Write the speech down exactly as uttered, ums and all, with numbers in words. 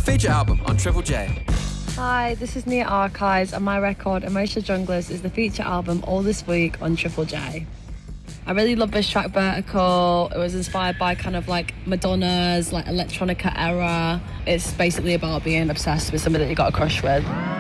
feature album on Triple J. Hi, this is Nia Archives, and my record, Emotional Junglers, is the feature album all this week on Triple J. I really love this track, Vertical. It was inspired by kind of like Madonna's like electronica era. It's basically about being obsessed with somebody that you got a crush with.